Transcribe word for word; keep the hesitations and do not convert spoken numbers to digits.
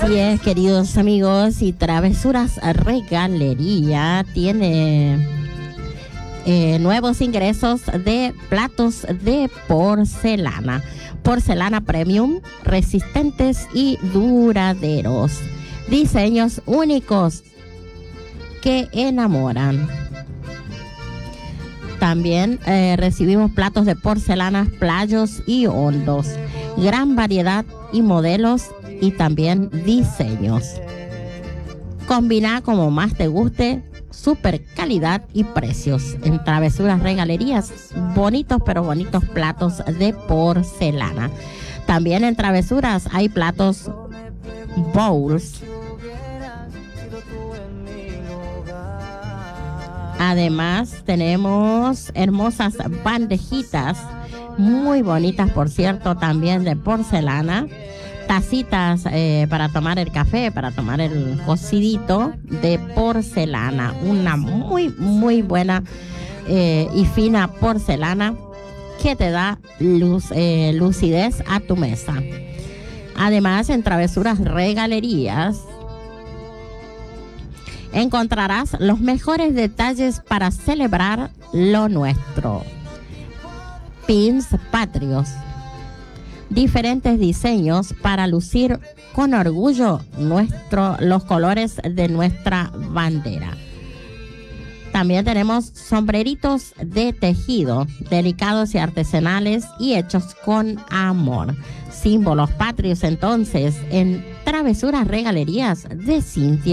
Así es, queridos amigos, y Travesuras Regalería tiene eh, nuevos ingresos de platos de porcelana. Porcelana premium, resistentes y duraderos. Diseños únicos que enamoran. También eh, recibimos platos de porcelanas playos y hondos. Gran variedad y modelos y también diseños. Combina como más te guste, super calidad y precios. En Travesuras Regalerías, bonitos pero bonitos platos de porcelana. También en Travesuras hay platos bowls. Además tenemos hermosas bandejitas, muy bonitas por cierto, también de porcelana. Tacitas eh, para tomar el café, para tomar el cocidito de porcelana. Una muy, muy buena eh, y fina porcelana que te da luz, eh, lucidez a tu mesa. Además, en Travesuras Regalerías encontrarás los mejores detalles para celebrar lo nuestro. Pins patrios. Diferentes diseños para lucir con orgullo nuestro, los colores de nuestra bandera. También tenemos sombreritos de tejido, delicados y artesanales y hechos con amor. Símbolos patrios entonces en Travesuras Regalerías de Cintia.